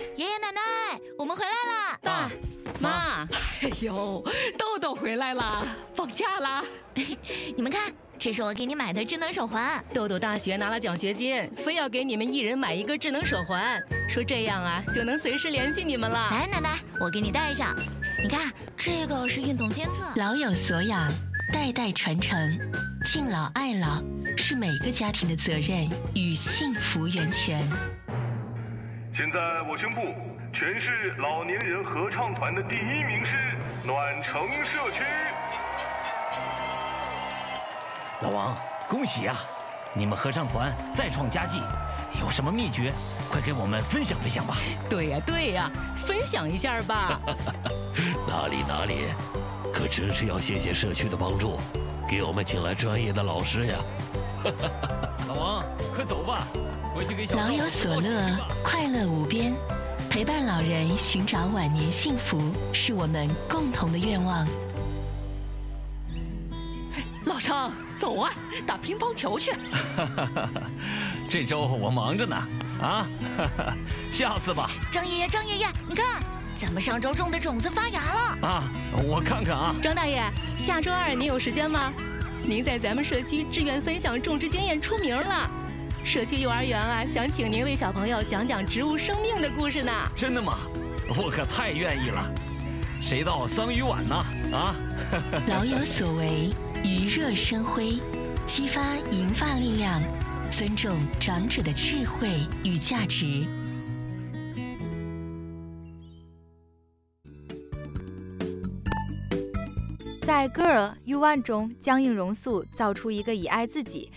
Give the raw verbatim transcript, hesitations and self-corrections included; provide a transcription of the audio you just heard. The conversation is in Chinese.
爷爷奶奶，我们回来啦！ 爸妈， 哎呦，豆豆回来啦，放假啦！ 你们看，这是我给你买的智能手环。 豆豆大学拿了奖学金，非要给你们一人买一个智能手环，说这样啊就能随时联系你们了。 来，奶奶，我给你戴上。你看，这个是运动监测， 老有所养，代代传承，敬老爱老是每个家庭的责任与幸福源泉。 现在我宣布，全市老年人合唱团的第一名是暖城社区。 老王，恭喜啊！你们合唱团再创佳绩，有什么秘诀？快给我们分享分享吧。 对呀对呀，分享一下吧。 哪里哪里，可真是要谢谢社区的帮助，给我们请来专业的老师呀。 老王，快走吧，回去给小老有所乐，快乐无边，陪伴老人寻找晚年幸福，是我们共同的愿望。 老张，走啊，打乒乓球去。 这周我忙着呢，啊，下次吧。 张爷爷，张爷爷，你看，咱们上周种的种子发芽了。 啊，我看看啊。 张大爷，下周二您有时间吗？您在咱们社区志愿分享种植经验出名了，社区幼儿园啊，想请您为小朋友讲讲植物生命的故事呢。 真的吗？我可太愿意了。谁到桑榆晚呢？啊！ 老有所为，余热生辉，激发银发力量，尊重长者的智慧与价值。 在《Girl You Want》中，江映蓉素造出一个以爱自己